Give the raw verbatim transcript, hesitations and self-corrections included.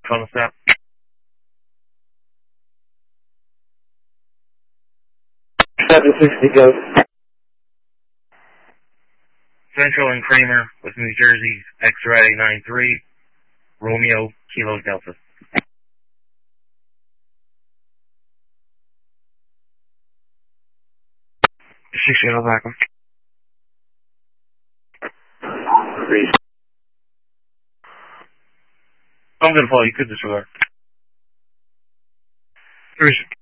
on the step. seven sixty, go. Central and Kramer with New Jersey, X-ray nine three, Romeo, Kilo Delta. six zero back. Three. I'm gonna follow you, could disregard. Three.